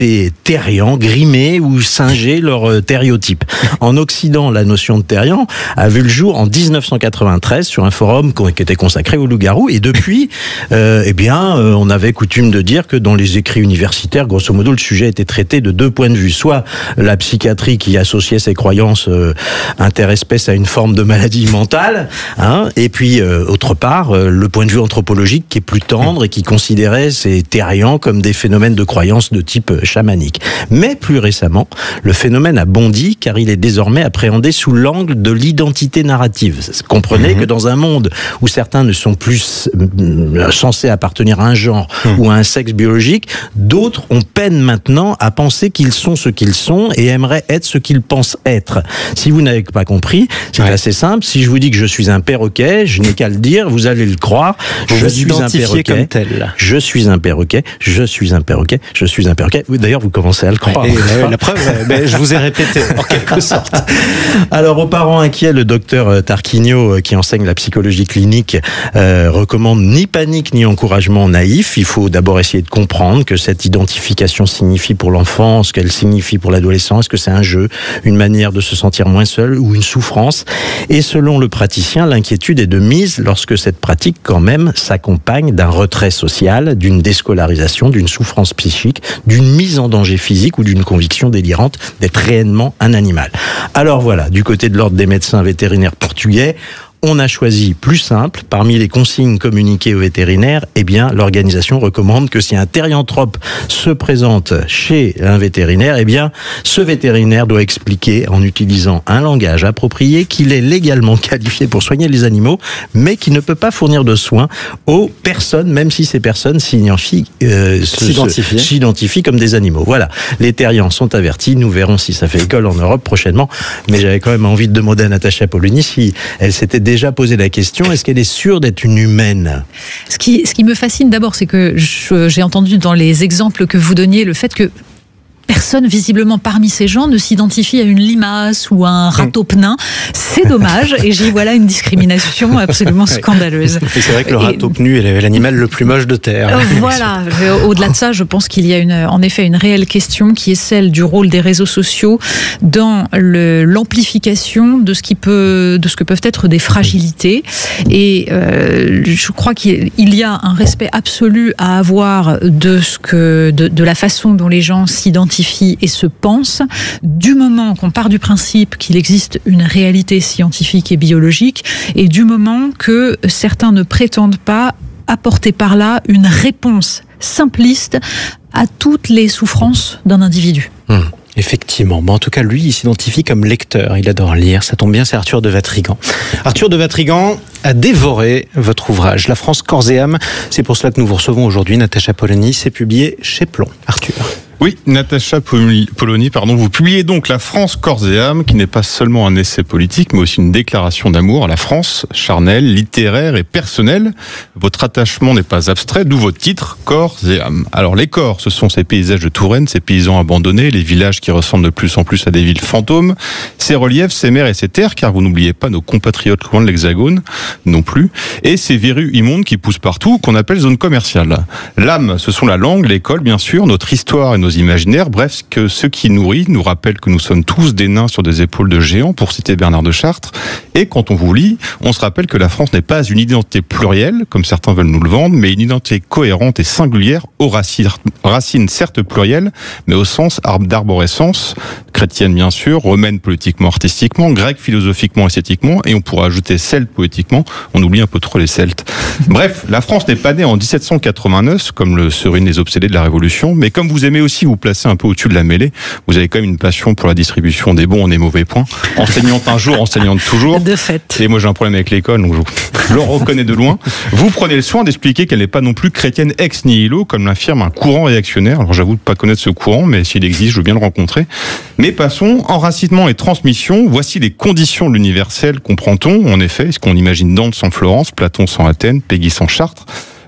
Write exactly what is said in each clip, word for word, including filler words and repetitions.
des terriens grimés ou singés leur terriotype. En Occident, la notion de terrien a vu le jour en dix-neuf cent quatre-vingt-treize sur un forum qui était consacré aux loups-garous. Et depuis, euh, eh bien, euh, on avait coutume de dire que dans les écrits universitaires, grosso modo, le sujet était traité de deux points de vue. Soit la psychiatrie qui associait ses croyances euh, interespèces à une forme de maladie mentale, hein, et puis euh, autre part, euh, le point de vue anthropologique qui est plus tendre et qui considérait ces terriens comme des phénomènes de croyance de type chamanique. Mais plus récemment, le phénomène a bondi car il est désormais appréhendé sous l'angle de l'identité narrative. Comprenez mmh. que dans un monde où certains ne sont plus censés appartenir à un genre mmh. ou à un sexe biologique, d'autres ont peine maintenant à penser qu'ils sont ce qu'ils sont et aimeraient être ce qu'ils pensent être. Si vous n'avez pas compris, c'est ouais. assez simple. Si je vous dis que je suis un perroquet, je n'ai qu'à le dire, vous allez le croire. Vous je vous suis un perroquet. Comme tel. Je suis un perroquet. Je suis un perroquet. Je suis un perroquet. D'ailleurs, vous commencez à le croire. Et, euh, la preuve, ben, je vous ai répété en quelque sorte. Alors, aux parents inquiets, le docteur Tarquinio, qui enseigne la psychologie clinique, euh, recommande ni panique ni encouragement naïf. Il faut d'abord essayer de comprendre que cette identification signifie pour l'enfant ce qu'elle signifie pour l'adolescent. Est-ce que c'est un jeu, une manière de se sentir moins seul ou une souffrance? Et selon le praticien, l'inquiétude est de mise lorsque cette pratique, quand même, s'accompagne d'un retrait social, d'une déscolarisation, d'une souffrance psychique, d'une mise en danger physique ou d'une conviction délirante d'être réellement un animal. Alors voilà, du côté de l'ordre des médecins vétérinaires portugais, on a choisi plus simple. Parmi les consignes communiquées aux vétérinaires, eh bien, l'organisation recommande que si un thérianthrope se présente chez un vétérinaire, eh bien, ce vétérinaire doit expliquer en utilisant un langage approprié qu'il est légalement qualifié pour soigner les animaux, mais qui ne peut pas fournir de soins aux personnes, même si ces personnes s'identifient, euh, s'identifient. s'identifient comme des animaux. Voilà. Les thérians sont avertis. Nous verrons si ça fait école en Europe prochainement. Mais j'avais quand même envie de demander à Natacha Polony si elle s'était déjà posé la question, est-ce qu'elle est sûre d'être une humaine? Ce qui, ce qui me fascine d'abord, c'est que je, j'ai entendu dans les exemples que vous donniez le fait que personne, visiblement, parmi ces gens ne s'identifie à une limace ou à un râteau-pnin. C'est dommage, et j'y vois là une discrimination absolument scandaleuse. Et c'est vrai que le râteau-pnu est l'animal le plus moche de terre. Euh, voilà. Au-delà de ça, je pense qu'il y a une, en effet une réelle question qui est celle du rôle des réseaux sociaux dans le, l'amplification de ce qui peut, de ce que peuvent être des fragilités. Et euh, je crois qu'il y a un respect absolu à avoir de ce que, de, de la façon dont les gens s'identifient et se pense, du moment qu'on part du principe qu'il existe une réalité scientifique et biologique, et du moment que certains ne prétendent pas apporter par là une réponse simpliste à toutes les souffrances d'un individu. Mmh. Effectivement. Bon, en tout cas, lui, il s'identifie comme lecteur. Il adore lire. Ça tombe bien, c'est Arthur de Vatrigan. Arthur de Vatrigan a dévoré votre ouvrage, La France corps et âme. C'est pour cela que nous vous recevons aujourd'hui, Natacha Polony. C'est publié chez Plomb. Arthur. Oui, Natacha Polony, pardon, vous publiez donc La France corps et âme, qui n'est pas seulement un essai politique, mais aussi une déclaration d'amour à la France, charnelle, littéraire et personnelle. Votre attachement n'est pas abstrait, d'où votre titre, Corps et âme. Alors les corps, ce sont ces paysages de Touraine, ces paysans abandonnés, les villages qui ressemblent de plus en plus à des villes fantômes, ces reliefs, ces mers et ces terres, car vous n'oubliez pas nos compatriotes loin de l'Hexagone, non plus, et ces verrues immondes qui poussent partout, qu'on appelle zone commerciale. L'âme, ce sont la langue, l'école, bien sûr, notre histoire et nos imaginaires, bref, que ce qui nourrit nous rappelle que nous sommes tous des nains sur des épaules de géants, pour citer Bernard de Chartres. Et quand on vous lit, on se rappelle que la France n'est pas une identité plurielle, comme certains veulent nous le vendre, mais une identité cohérente et singulière, aux racines certes plurielles, mais au sens d'arborescence, chrétienne bien sûr, romaine politiquement, artistiquement, grecque philosophiquement, esthétiquement, et on pourra ajouter celte poétiquement, on oublie un peu trop les Celtes. Bref, la France n'est pas née en dix-sept cent quatre-vingt-neuf, comme le seraient les obsédés de la Révolution, mais comme vous aimez aussi vous placer un peu au-dessus de la mêlée, vous avez quand même une passion pour la distribution des bons et des mauvais points. Enseignante un jour, enseignante toujours. De fait. Et moi j'ai un problème avec l'école, donc je, je le reconnais de loin. Vous prenez le soin d'expliquer qu'elle n'est pas non plus chrétienne ex nihilo, comme l'affirme un courant réactionnaire. Alors j'avoue de pas connaître ce courant, mais s'il existe, je veux bien le rencontrer. Mais passons, enracinement et transmission, voici les conditions de l'universel, comprend-on, en effet, ce qu'on imagine Dante sans Florence, Platon sans Athènes, Péguy sans Chartres.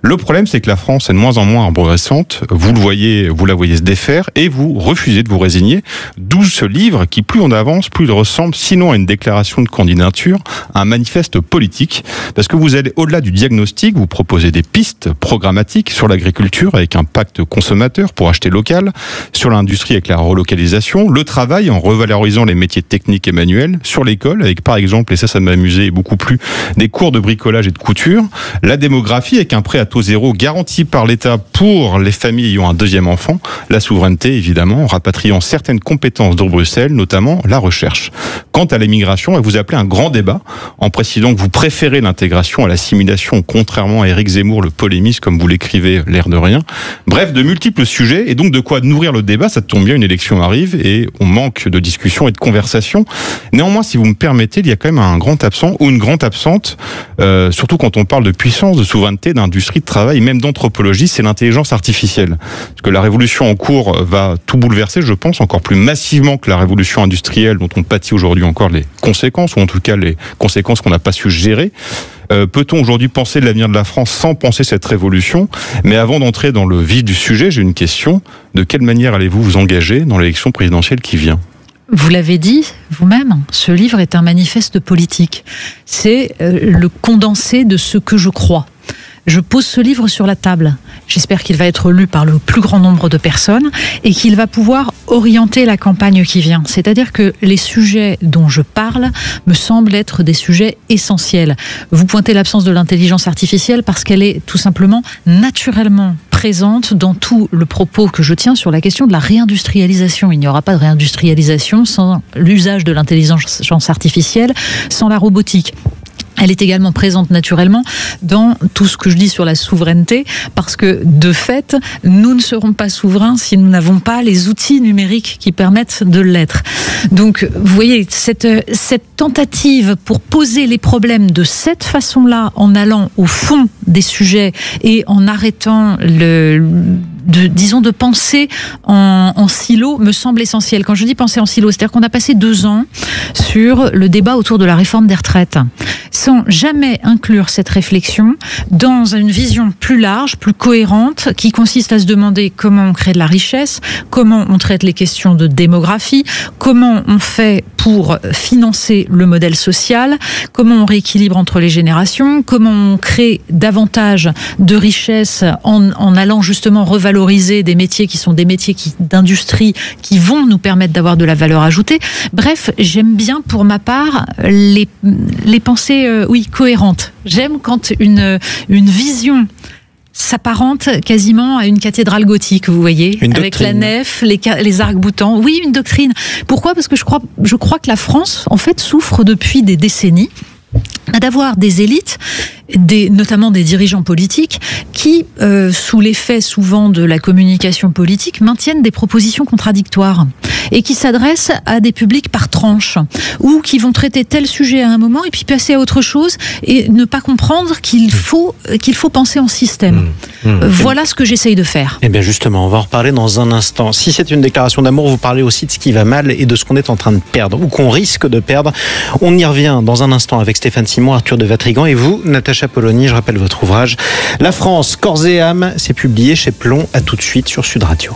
Le problème, c'est que la France est de moins en moins arborescente. Vous le voyez, vous la voyez se défaire et vous refusez de vous résigner. D'où ce livre qui, plus on avance, plus il ressemble, sinon à une déclaration de candidature, à un manifeste politique. Parce que vous allez au-delà du diagnostic, vous proposez des pistes programmatiques sur l'agriculture avec un pacte consommateur pour acheter local, sur l'industrie avec la relocalisation, le travail en revalorisant les métiers techniques et manuels, sur l'école avec par exemple, et ça ça m'a amusé et beaucoup plu, des cours de bricolage et de couture, la démographie avec un prêt à taux zéro garanti par l'État pour les familles ayant un deuxième enfant, la souveraineté évidemment en rapatriant certaines compétences de Bruxelles, notamment la recherche. Quant à l'immigration, vous appelez un grand débat en précisant que vous préférez l'intégration à l'assimilation, contrairement à Éric Zemmour, le polémiste, comme vous l'écrivez, l'air de rien. Bref, de multiples sujets et donc de quoi nourrir le débat. Ça tombe bien, une élection arrive et on manque de discussion et de conversation. Néanmoins, si vous me permettez, il y a quand même un grand absent ou une grande absente, euh, surtout quand on parle de puissance, de souveraineté, d'industrie, de travail, même d'anthropologie, c'est l'intelligence artificielle. Parce que la révolution en cours va tout bouleverser, je pense, encore plus massivement que la révolution industrielle dont on pâtit aujourd'hui encore les conséquences, ou en tout cas les conséquences qu'on n'a pas su gérer. Euh, peut-on aujourd'hui penser de l'avenir de la France sans penser cette révolution ? Mais avant d'entrer dans le vif du sujet, j'ai une question. De quelle manière allez-vous vous engager dans l'élection présidentielle qui vient ? Vous l'avez dit vous-même, ce livre est un manifeste politique. C'est euh, le condensé de ce que je crois. Je pose ce livre sur la table. J'espère qu'il va être lu par le plus grand nombre de personnes et qu'il va pouvoir orienter la campagne qui vient. C'est-à-dire que les sujets dont je parle me semblent être des sujets essentiels. Vous pointez l'absence de l'intelligence artificielle parce qu'elle est tout simplement naturellement présente dans tout le propos que je tiens sur la question de la réindustrialisation. Il n'y aura pas de réindustrialisation sans l'usage de l'intelligence artificielle, sans la robotique. Elle est également présente naturellement dans tout ce que je dis sur la souveraineté, parce que de fait, nous ne serons pas souverains si nous n'avons pas les outils numériques qui permettent de l'être. Donc, vous voyez, cette, cette tentative pour poser les problèmes de cette façon-là, en allant au fond des sujets et en arrêtant le... De, disons, de penser en, en silo me semble essentiel. Quand je dis penser en silo, c'est-à-dire qu'on a passé deux ans sur le débat autour de la réforme des retraites, sans jamais inclure cette réflexion dans une vision plus large, plus cohérente, qui consiste à se demander comment on crée de la richesse, comment on traite les questions de démographie, comment on fait pour financer le modèle social, comment on rééquilibre entre les générations, comment on crée davantage de richesse en, en allant justement revaloriser des métiers qui sont des métiers qui, d'industrie qui vont nous permettre d'avoir de la valeur ajoutée. Bref, j'aime bien pour ma part les, les pensées euh, oui, cohérentes. J'aime quand une, une vision s'apparente quasiment à une cathédrale gothique, vous voyez, une avec doctrine. la nef, les, les arcs-boutants. Oui, une doctrine. Pourquoi ? Parce que je crois, je crois que la France, en fait, souffre depuis des décennies d'avoir des élites, des, notamment des dirigeants politiques, qui, euh, sous l'effet souvent de la communication politique, maintiennent des propositions contradictoires et qui s'adressent à des publics par tranche, ou qui vont traiter tel sujet à un moment et puis passer à autre chose et ne pas comprendre qu'il faut, qu'il faut penser en système. Mmh. Mmh. Voilà ce que j'essaye de faire. Eh bien justement, on va en reparler dans un instant. Si c'est une déclaration d'amour, vous parlez aussi de ce qui va mal et de ce qu'on est en train de perdre, ou qu'on risque de perdre. On y revient dans un instant avec Stéphane Simon, Arthur de Vatrigan et vous, Natacha Polony. Je rappelle votre ouvrage La France, corps et âme, c'est publié chez Plomb. À tout de suite sur Sud Radio.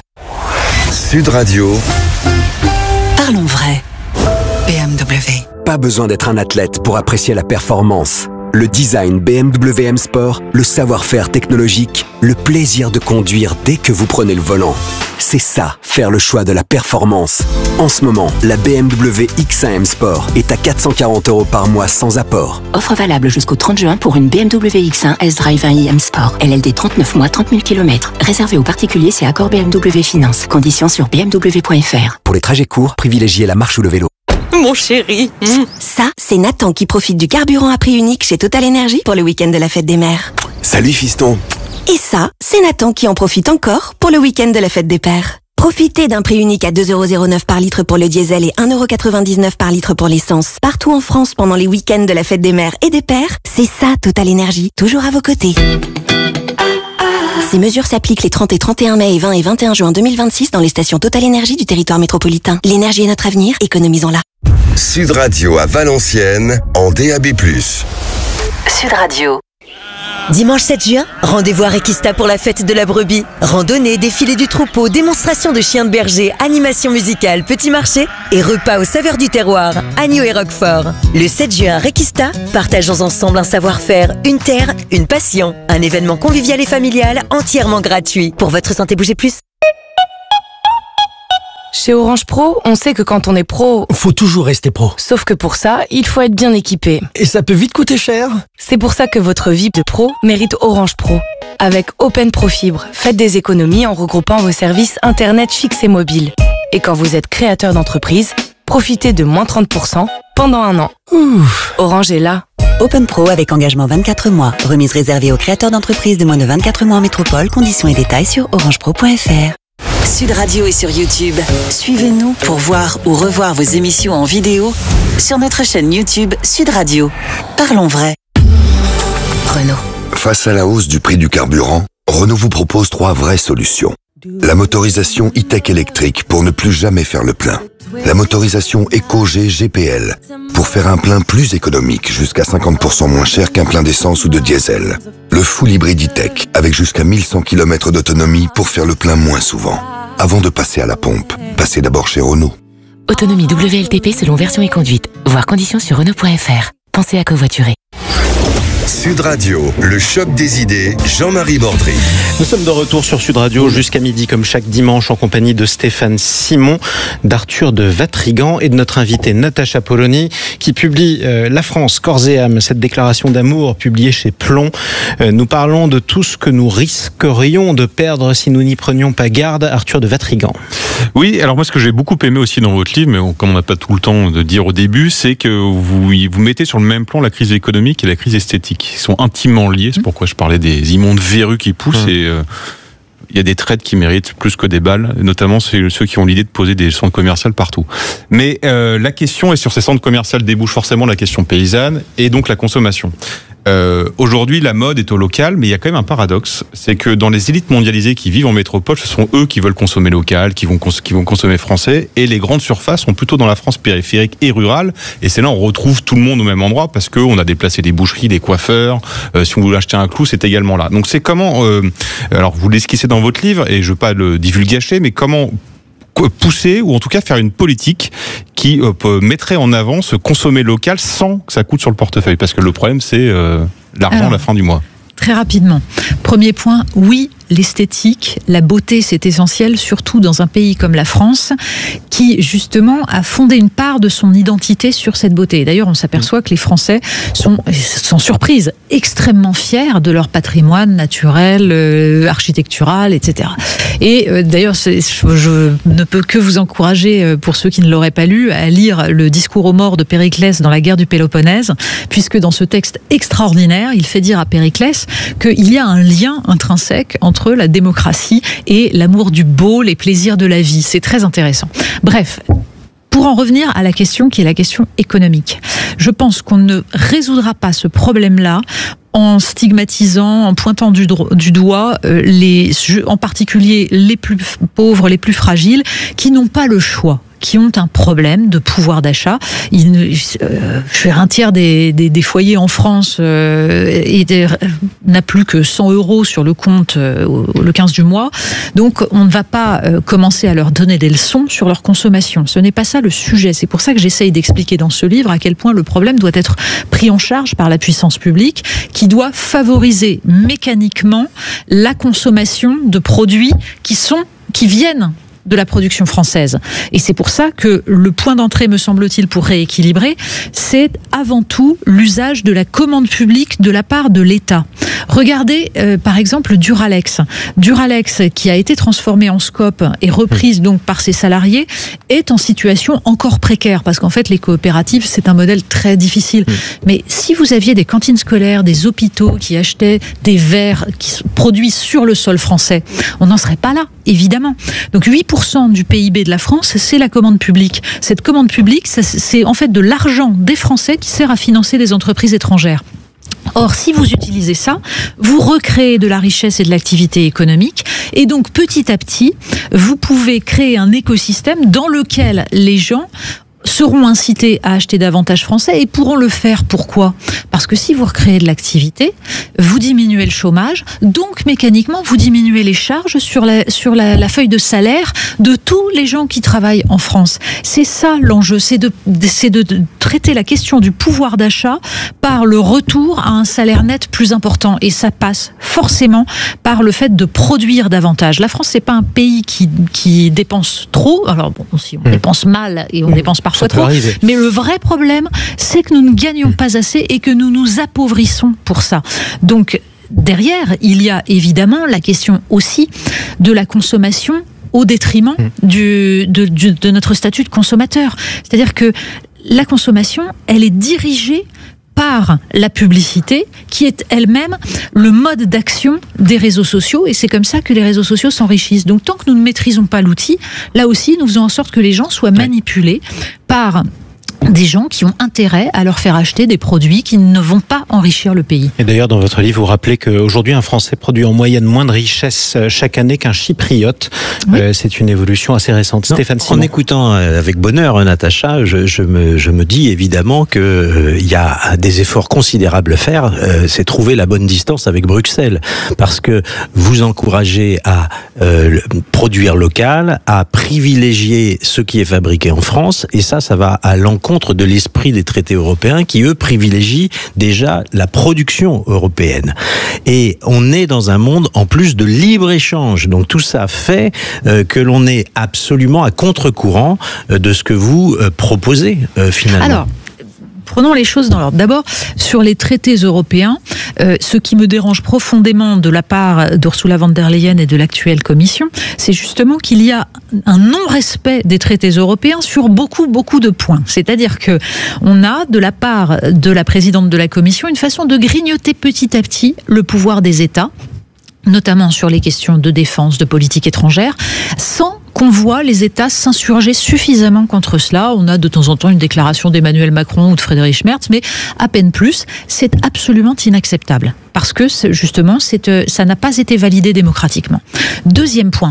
Sud Radio. Parlons vrai. B M W. Pas besoin d'être un athlète pour apprécier la performance. Le design B M W M Sport, le savoir-faire technologique, le plaisir de conduire dès que vous prenez le volant. C'est ça, faire le choix de la performance. En ce moment, la B M W X un M Sport est à quatre cent quarante euros par mois sans apport. Offre valable jusqu'au trente juin pour une B M W X un S-Drive un i M Sport. L L D trente-neuf mois, trente mille kilomètres. Réservé aux particuliers, c'est accord B M W Finance. Conditions sur b m w point f r. Pour les trajets courts, privilégiez la marche ou le vélo. Mon chéri. Mmh. Ça, c'est Nathan qui profite du carburant à prix unique chez Total Energy pour le week-end de la fête des mères. Salut fiston. Et ça, c'est Nathan qui en profite encore pour le week-end de la fête des pères. Profitez d'un prix unique à deux euros zéro neuf par litre pour le diesel et un euro quatre-vingt-dix-neuf par litre pour l'essence. Partout en France pendant les week-ends de la fête des mères et des pères, c'est ça Total Energy, toujours à vos côtés. Ces mesures s'appliquent les trente et trente et un mai et vingt et vingt et un juin deux mille vingt-six dans les stations Total Energy du territoire métropolitain. L'énergie est notre avenir, économisons-la. Sud Radio à Valenciennes en D A B plus. Sud Radio. Dimanche sept juin, rendez-vous à Requista pour la fête de la brebis. Randonnée, défilé du troupeau, démonstration de chiens de berger, animation musicale, petit marché et repas aux saveurs du terroir, agneau et roquefort. Le sept juin à Requista, partageons ensemble un savoir-faire, une terre, une passion. Un événement convivial et familial entièrement gratuit. Pour votre santé, bougez plus. Chez Orange Pro, on sait que quand on est pro, faut toujours rester pro. Sauf que pour ça, il faut être bien équipé. Et ça peut vite coûter cher. C'est pour ça que votre V I P de pro mérite Orange Pro. Avec Open Pro Fibre, faites des économies en regroupant vos services Internet fixe et mobile. Et quand vous êtes créateur d'entreprise, profitez de moins trente pour cent pendant un an. Ouf. Orange est là. Open Pro avec engagement vingt-quatre mois. Remise réservée aux créateurs d'entreprises de moins de vingt-quatre mois en métropole. Conditions et détails sur orange pro point f r. Sud Radio est sur YouTube. Suivez-nous pour voir ou revoir vos émissions en vidéo sur notre chaîne YouTube Sud Radio. Parlons vrai. Renault. Face à la hausse du prix du carburant, Renault vous propose trois vraies solutions. La motorisation e-tech électrique pour ne plus jamais faire le plein. La motorisation EcoG G P L pour faire un plein plus économique, jusqu'à cinquante pour cent moins cher qu'un plein d'essence ou de diesel. Le full hybride e-tech avec jusqu'à mille cent kilomètres d'autonomie pour faire le plein moins souvent. Avant de passer à la pompe, passez d'abord chez Renault. Autonomie W L T P selon version et conduite. Voir conditions sur Renault point f r. Pensez à covoiturer. Sud Radio, le choc des idées, Jean-Marie Bordry. Nous sommes de retour sur Sud Radio jusqu'à midi, comme chaque dimanche, en compagnie de Stéphane Simon, d'Arthur de Vatrigan et de notre invitée Natacha Polony, qui publie euh, La France, corps et âme, cette déclaration d'amour publiée chez Plomb. Euh, nous parlons de tout ce que nous risquerions de perdre si nous n'y prenions pas garde. Arthur de Vatrigan. Oui, alors moi ce que j'ai beaucoup aimé aussi dans votre livre, mais on, comme on n'a pas tout le temps de dire au début, c'est que vous, vous mettez sur le même plan la crise économique et la crise esthétique. Ils sont intimement liés, c'est pourquoi je parlais des immondes verrues qui poussent mmh. et euh, il y a des traites qui méritent plus que des balles, notamment ceux qui ont l'idée de poser des centres commerciaux partout. Mais euh, la question est sur ces centres commerciaux débouche forcément la question paysanne et donc la consommation. Euh, aujourd'hui, la mode est au local, mais il y a quand même un paradoxe, c'est que dans les élites mondialisées qui vivent en métropole, ce sont eux qui veulent consommer local, qui vont, cons- qui vont consommer français, et les grandes surfaces sont plutôt dans la France périphérique et rurale, et c'est là on retrouve tout le monde au même endroit, parce qu'on a déplacé des boucheries, des coiffeurs, euh, si vous voulez acheter un clou, c'est également là. Donc c'est comment, euh, alors vous l'esquissez dans votre livre, et je ne veux pas le divulgacher, mais comment pousser, ou en tout cas faire une politique qui euh, mettrait en avant ce consommer local sans que ça coûte sur le portefeuille. Parce que le problème, c'est euh, l'argent Alors, à la fin du mois. Très rapidement. Premier point, oui, l'esthétique, la beauté, c'est essentiel, surtout dans un pays comme la France, qui justement a fondé une part de son identité sur cette beauté. D'ailleurs, on s'aperçoit que les Français sont, sans surprise, extrêmement fiers de leur patrimoine naturel, euh, architectural, et cetera. Et euh, d'ailleurs, c'est, je ne peux que vous encourager, euh, pour ceux qui ne l'auraient pas lu, à lire le discours aux morts de Périclès dans la guerre du Péloponnèse, puisque dans ce texte extraordinaire, il fait dire à Périclès qu'il y a un lien intrinsèque entre entre la démocratie et l'amour du beau, les plaisirs de la vie. C'est très intéressant. Bref, pour en revenir à la question qui est la question économique, je pense qu'on ne résoudra pas ce problème-là en stigmatisant, en pointant du, dro- du doigt euh, les, en particulier les plus pauvres, les plus fragiles, qui n'ont pas le choix, qui ont un problème de pouvoir d'achat. Il, euh, un tiers des, des, des foyers en France euh, et des, n'a plus que cent euros sur le compte euh, le quinze du mois. Donc, on ne va pas euh, commencer à leur donner des leçons sur leur consommation. Ce n'est pas ça le sujet. C'est pour ça que j'essaye d'expliquer dans ce livre à quel point le problème doit être pris en charge par la puissance publique, qui doit favoriser mécaniquement la consommation de produits qui sont, qui viennent de la production française. Et c'est pour ça que le point d'entrée, me semble-t-il, pour rééquilibrer, c'est avant tout l'usage de la commande publique de la part de l'État. Regardez, euh, par exemple, Duralex. Duralex, qui a été transformé en Scope et reprise donc par ses salariés, est en situation encore précaire, parce qu'en fait, les coopératives, c'est un modèle très difficile. Mmh. Mais si vous aviez des cantines scolaires, des hôpitaux qui achetaient des verres qui sont produits sur le sol français, on n'en serait pas là, évidemment. Donc huit pour cent du P I B de la France, c'est la commande publique. Cette commande publique, c'est en fait de l'argent des Français qui sert à financer des entreprises étrangères. Or, si vous utilisez ça, vous recréez de la richesse et de l'activité économique, et donc petit à petit, vous pouvez créer un écosystème dans lequel les gens seront incités à acheter davantage français et pourront le faire. Pourquoi ? Parce que si vous recréez de l'activité, vous diminuez le chômage, donc mécaniquement vous diminuez les charges sur la, sur la, la feuille de salaire de tous les gens qui travaillent en France. C'est ça l'enjeu, c'est de, c'est de, de traiter la question du pouvoir d'achat par le retour à un salaire net plus important. Et ça passe forcément par le fait de produire davantage. La France, c'est pas un pays qui, qui dépense trop. Alors bon, si on mmh. dépense mal et on mmh. dépense parfois trop. Mais le vrai problème, c'est que nous ne gagnons pas assez et que nous nous appauvrissons pour ça. Donc, derrière, il y a évidemment la question aussi de la consommation au détriment du, de, du, de notre statut de consommateur. C'est-à-dire que la consommation, elle est dirigée par la publicité, qui est elle-même le mode d'action des réseaux sociaux, et c'est comme ça que les réseaux sociaux s'enrichissent. Donc tant que nous ne maîtrisons pas l'outil, là aussi, nous faisons en sorte que les gens soient manipulés par des gens qui ont intérêt à leur faire acheter des produits qui ne vont pas enrichir le pays. Et d'ailleurs, dans votre livre, vous rappelez qu'aujourd'hui, un Français produit en moyenne moins de richesse chaque année qu'un Chypriote. Oui. Euh, c'est une évolution assez récente. Non, Stéphane Simon. En écoutant avec bonheur Natacha, je, je, me, je me dis évidemment qu'il euh, y a des efforts considérables à faire. Euh, c'est trouver la bonne distance avec Bruxelles. Parce que vous encouragez à euh, produire local, à privilégier ce qui est fabriqué en France. Et ça, ça va à l'encontre de l'esprit des traités européens qui, eux, privilégient déjà la production européenne. Et on est dans un monde, en plus, de libre-échange. Donc tout ça fait euh, que l'on est absolument à contre-courant euh, de ce que vous euh, proposez, euh, finalement. Alors, prenons les choses dans l'ordre. D'abord, sur les traités européens, euh, ce qui me dérange profondément de la part d'Ursula von der Leyen et de l'actuelle Commission, c'est justement qu'il y a un non-respect des traités européens sur beaucoup, beaucoup de points. C'est-à-dire que on a, de la part de la présidente de la Commission, une façon de grignoter petit à petit le pouvoir des États, notamment sur les questions de défense, de politique étrangère, sans qu'on voit les États s'insurger suffisamment contre cela. On a de temps en temps une déclaration d'Emmanuel Macron ou de Friedrich Merz, mais à peine plus. C'est absolument inacceptable, parce que justement, c'est, ça n'a pas été validé démocratiquement. Deuxième point,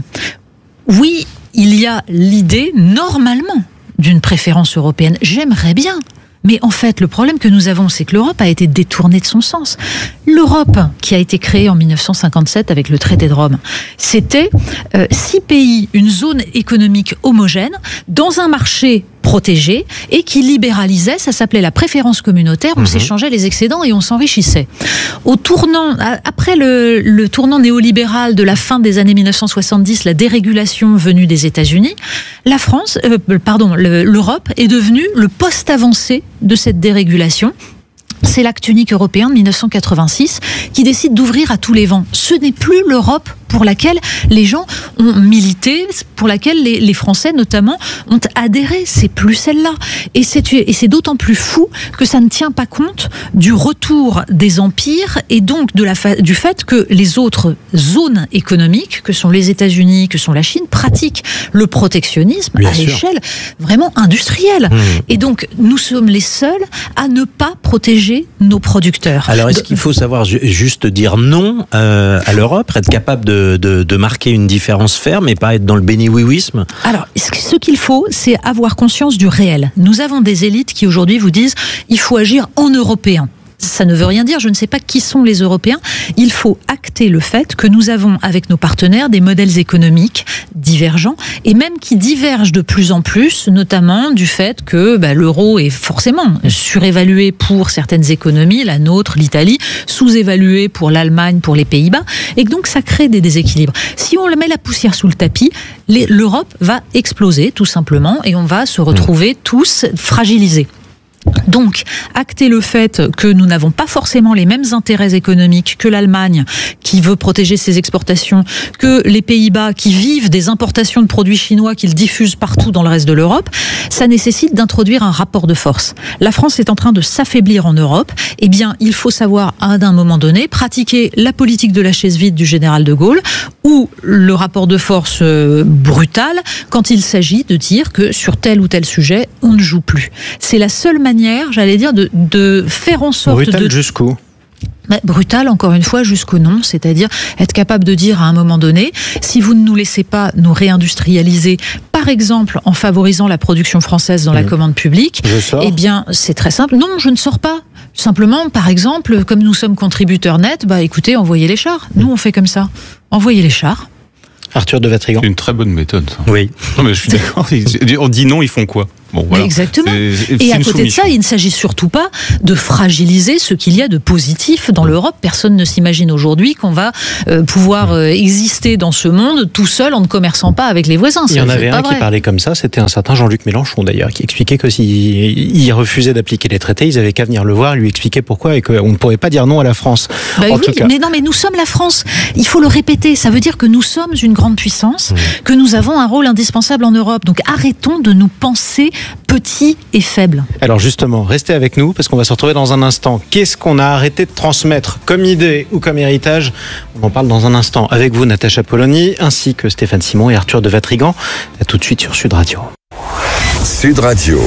oui, il y a l'idée, normalement, d'une préférence européenne. J'aimerais bien. Mais en fait, le problème que nous avons, c'est que l'Europe a été détournée de son sens. L'Europe, qui a été créée en mille neuf cent cinquante-sept avec le traité de Rome, c'était euh, six pays, une zone économique homogène, dans un marché protégé et qui libéralisait, ça s'appelait la préférence communautaire, on mmh. s'échangeait les excédents et on s'enrichissait. Au tournant, après le, le tournant néolibéral de la fin des années mille neuf cent soixante-dix, la dérégulation venue des États-Unis, la France, euh, pardon, le, l'Europe est devenue le poste avancé de cette dérégulation. C'est l'acte unique européen de mille neuf cent quatre-vingt-six qui décide d'ouvrir à tous les vents. Ce n'est plus l'Europe pour laquelle les gens ont milité, pour laquelle les, les Français notamment ont adhéré. C'est plus celle-là. Et c'est, et c'est d'autant plus fou que ça ne tient pas compte du retour des empires et donc de la fa- du fait que les autres zones économiques, que sont les États-Unis, que sont la Chine, pratiquent le protectionnisme Bien à sûr. l'échelle vraiment industrielle. Mmh. Et donc, nous sommes les seuls à ne pas protéger nos producteurs. Alors, est-ce qu'il faut savoir ju- juste dire non euh, à l'Europe, être capable de De, de marquer une différence ferme et pas être dans le béni-oui-ouisme? Alors, ce qu'il faut, c'est avoir conscience du réel. Nous avons des élites qui aujourd'hui vous disent il faut agir en européen. Ça ne veut rien dire, je ne sais pas qui sont les Européens. Il faut acter le fait que nous avons avec nos partenaires des modèles économiques divergents et même qui divergent de plus en plus, notamment du fait que bah, l'euro est forcément surévalué pour certaines économies, la nôtre, l'Italie, sous-évalué pour l'Allemagne, pour les Pays-Bas, et que donc ça crée des déséquilibres. Si on met la poussière sous le tapis, les, l'Europe va exploser tout simplement et on va se retrouver tous fragilisés. Donc, acter le fait que nous n'avons pas forcément les mêmes intérêts économiques que l'Allemagne, qui veut protéger ses exportations, que les Pays-Bas, qui vivent des importations de produits chinois qu'ils diffusent partout dans le reste de l'Europe, ça nécessite d'introduire un rapport de force. La France est en train de s'affaiblir en Europe. Eh bien, il faut savoir, à un moment donné, pratiquer la politique de la chaise vide du général de Gaulle, ou le rapport de force euh, brutal, quand il s'agit de dire que sur tel ou tel sujet, on ne joue plus. C'est la seule manière, j'allais dire, de, de faire en sorte brutal de... jusqu'où ? Mais brutal, encore une fois, jusqu'au non, c'est-à-dire être capable de dire à un moment donné, si vous ne nous laissez pas nous réindustrialiser, par exemple en favorisant la production française dans mmh. la commande publique, eh bien c'est très simple, non, je ne sors pas. Simplement, par exemple, comme nous sommes contributeurs nets, bah écoutez, envoyez les chars. Nous, on fait comme ça. Envoyez les chars. Arthur de Vatrigan. C'est une très bonne méthode, ça. Oui. Non, mais je suis d'accord. On dit non, ils font quoi? Bon, voilà. Exactement. C'est, c'est et à côté soumission. de ça, il ne s'agit surtout pas de fragiliser ce qu'il y a de positif dans l'Europe. Personne ne s'imagine aujourd'hui qu'on va euh, pouvoir euh, exister dans ce monde tout seul en ne commerçant pas avec les voisins. Il y en Ça, avait un vrai. qui parlait comme ça, c'était un certain Jean-Luc Mélenchon d'ailleurs, qui expliquait que s'il refusait d'appliquer les traités, ils avaient qu'à venir le voir, lui expliquer pourquoi et qu'on ne pourrait pas dire non à la France. Bah en oui, tout cas. mais non, mais nous sommes la France. Il faut le répéter. Ça veut dire que nous sommes une grande puissance, mmh. que nous avons un rôle indispensable en Europe. Donc arrêtons de nous penser petits et faibles. Alors justement, restez avec nous parce qu'on va se retrouver dans un instant. Qu'est-ce qu'on a arrêté de transmettre comme idée ou comme héritage? On en parle dans un instant avec vous, Natacha Polony, ainsi que Stéphane Simon et Arthur de Vatrigan. À tout de suite sur Sud Radio. Sud Radio.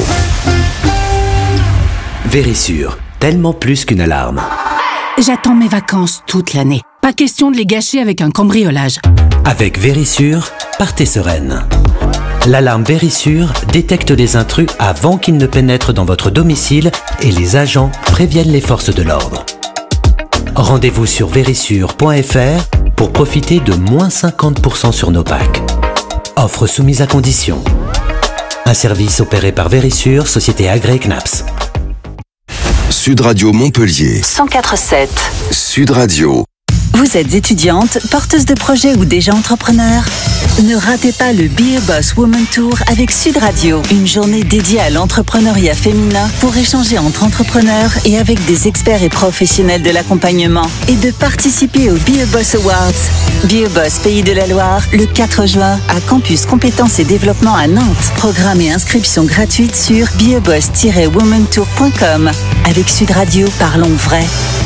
Vérissure, tellement plus qu'une alarme. J'attends mes vacances toute l'année. Pas question de les gâcher avec un cambriolage. Avec Vérissure, partez sereine. L'alarme Vérissure détecte les intrus avant qu'ils ne pénètrent dans votre domicile et les agents préviennent les forces de l'ordre. Rendez-vous sur vérissure point f r pour profiter de moins cinquante pour cent sur nos packs. Offre soumise à condition. Un service opéré par Vérissure, société agréée C N A P S. Sud Radio Montpellier. cent quatre virgule sept. Sud Radio. Vous êtes étudiante, porteuse de projet ou déjà entrepreneur? Ne ratez pas le Be a Boss Woman Tour avec Sud Radio, une journée dédiée à l'entrepreneuriat féminin pour échanger entre entrepreneurs et avec des experts et professionnels de l'accompagnement et de participer au Be a Boss Awards. Be a Boss Pays de la Loire, le quatre juin, à Campus Compétences et Développement à Nantes. Programme et inscription gratuite sur be a boss tiret woman tour point com. Avec Sud Radio, parlons vrai.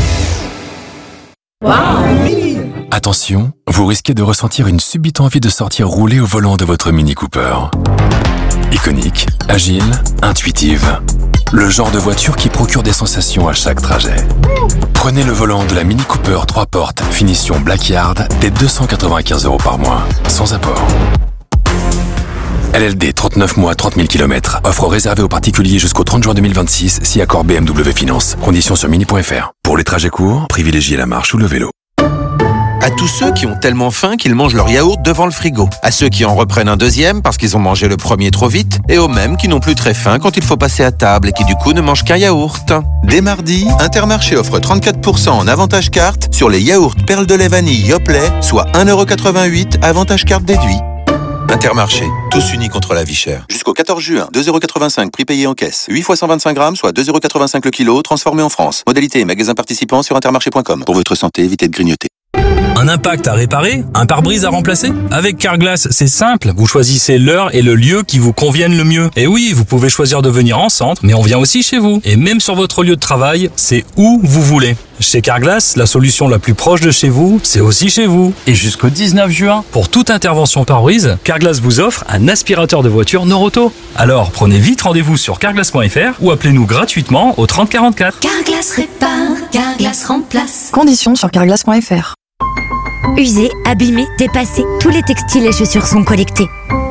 Attention, vous risquez de ressentir une subite envie de sortir rouler au volant de votre Mini Cooper. Iconique, agile, intuitive. Le genre de voiture qui procure des sensations à chaque trajet. Prenez le volant de la Mini Cooper trois portes, finition Blackyard, dès deux cent quatre-vingt-quinze euros par mois, sans apport. L L D, trente-neuf mois, trente mille kilomètres. Offre réservée aux particuliers jusqu'au trente juin deux mille vingt-six, si accord B M W Finance. Conditions sur mini point f r. Pour les trajets courts, privilégiez la marche ou le vélo. À tous ceux qui ont tellement faim qu'ils mangent leur yaourt devant le frigo. À ceux qui en reprennent un deuxième parce qu'ils ont mangé le premier trop vite. Et aux mêmes qui n'ont plus très faim quand il faut passer à table et qui du coup ne mangent qu'un yaourt. Dès mardi, Intermarché offre trente-quatre pour cent en avantage carte sur les yaourts perles de lait vanille Yoplait, soit un euro quatre-vingt-huit, avantage carte déduit. Intermarché, tous unis contre la vie chère. Jusqu'au quatorze juin, deux euros quatre-vingt-cinq prix payé en caisse. huit fois cent vingt-cinq grammes, soit deux euros quatre-vingt-cinq le kilo, transformé en France. Modalité et magasin participant sur intermarché point com. Pour votre santé, évitez de grignoter. Un impact à réparer? Un pare-brise à remplacer? Avec Carglass, c'est simple. Vous choisissez l'heure et le lieu qui vous conviennent le mieux. Et oui, vous pouvez choisir de venir en centre, mais on vient aussi chez vous. Et même sur votre lieu de travail, c'est où vous voulez. Chez Carglass, la solution la plus proche de chez vous, c'est aussi chez vous. Et jusqu'au dix-neuf juin, pour toute intervention pare-brise, Carglass vous offre un aspirateur de voiture Noroto. Alors, prenez vite rendez-vous sur carglass point f r ou appelez-nous gratuitement au trente quarante-quatre. Carglass répare, Carglass remplace. Conditions sur carglass point f r. Usés, abîmés, dépassés, tous les textiles et chaussures sont collectés.